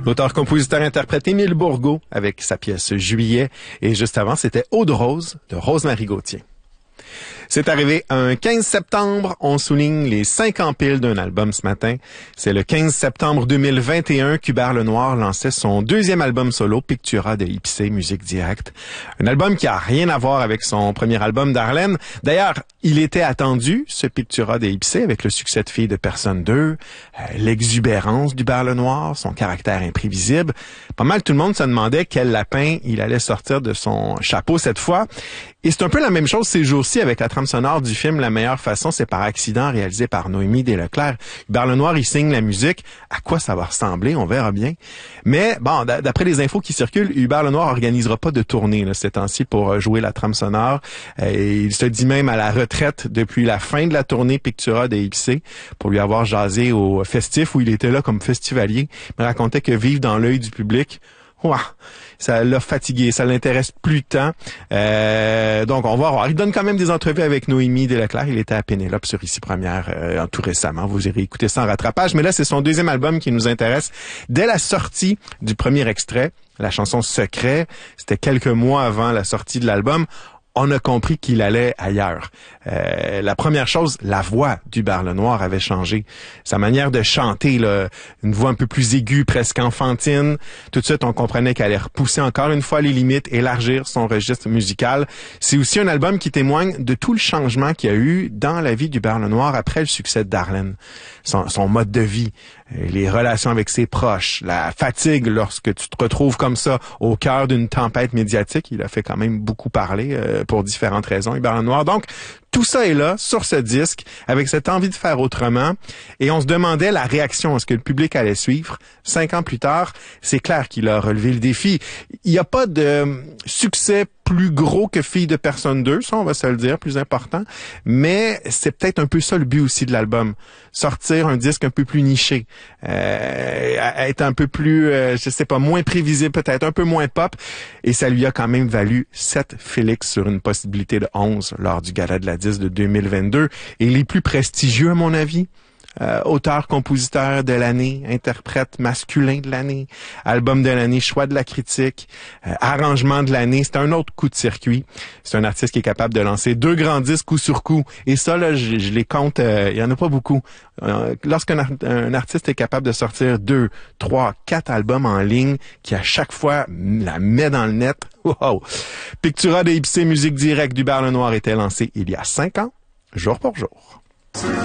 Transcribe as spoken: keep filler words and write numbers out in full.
L'auteur-compositeur-interprète Émile Bourgault avec sa pièce Juillet. Et juste avant, c'était Eau de rose de Rose-Marie Gauthier. C'est arrivé un quinze septembre. On souligne les cinq ans pile d'un album ce matin. C'est le quinze septembre deux mille vingt et un qu'Hubert Lenoir lançait son deuxième album solo, Pictura de Ipsé, musique directe. Un album qui a rien à voir avec son premier album Darlene. D'ailleurs, il était attendu, ce Pictura de Ipsé, avec le succès de Fille de personne deux, euh, l'exubérance d'Hubert Lenoir, son caractère imprévisible. Pas mal tout le monde se demandait quel lapin il allait sortir de son chapeau cette fois. Et c'est un peu la même chose ces jours-ci avec la trame sonore du film La meilleure façon, c'est par accident, réalisé par Noémie Desleclerc. Hubert Lenoir, il signe la musique. À quoi ça va ressembler? On verra bien. Mais bon, d'après les infos qui circulent, Hubert Lenoir organisera pas de tournée là, ces temps-ci pour jouer la trame sonore. Et il se dit même à la retraite depuis la fin de la tournée Pictura de Ipsé pour lui avoir jasé au festif où il était là comme festivalier. Il me racontait que vivre dans l'œil du public, ouah, ça l'a fatigué, ça l'intéresse plus tant. Euh, donc, on va voir. Il donne quand même des entrevues avec Noémie Desleclerc. Il était à Pénélope sur Ici Première euh, tout récemment. Vous irez écouter ça en rattrapage. Mais là, c'est son deuxième album qui nous intéresse. Dès la sortie du premier extrait, la chanson Secret, c'était quelques mois avant la sortie de l'album, on a compris qu'il allait ailleurs. Euh, la première chose, la voix d'Hubert Lenoir avait changé. Sa manière de chanter, là, une voix un peu plus aiguë, presque enfantine. Tout de suite, on comprenait qu'elle allait repousser encore une fois les limites, élargir son registre musical. C'est aussi un album qui témoigne de tout le changement qu'il y a eu dans la vie d'Hubert Lenoir après le succès de Darlene. Son, son mode de vie, les relations avec ses proches, la fatigue lorsque tu te retrouves comme ça au cœur d'une tempête médiatique. Il a fait quand même beaucoup parler euh, pour différentes raisons, Hubert Lenoir. Donc, tout ça est là, sur ce disque, avec cette envie de faire autrement. Et on se demandait la réaction, est-ce que le public allait suivre? Cinq ans plus tard, c'est clair qu'il a relevé le défi. Il n'y a pas de succès plus gros que Fille de personne deux, ça on va se le dire, plus important. Mais c'est peut-être un peu ça le but aussi de l'album. Sortir un disque un peu plus niché, euh, être un peu plus, euh, je sais pas, moins prévisible peut-être, un peu moins pop. Et ça lui a quand même valu sept Félix sur une possibilité de onze lors du Gala de la disque de deux mille vingt-deux. Et les plus prestigieux à mon avis, Euh, auteur-compositeur de l'année, interprète masculin de l'année, album de l'année, choix de la critique, euh, arrangement de l'année. C'est un autre coup de circuit. C'est un artiste qui est capable de lancer deux grands disques coup sur coup. Et ça, là, je, je les compte, euh, il y en a pas beaucoup. Euh, lorsqu'un ar- un artiste est capable de sortir deux, trois, quatre albums en ligne, qui à chaque fois la met dans le net, wow! Pictura de Ipsé, musique directe d'Hubert Lenoir était lancé il y a cinq ans, jour pour jour.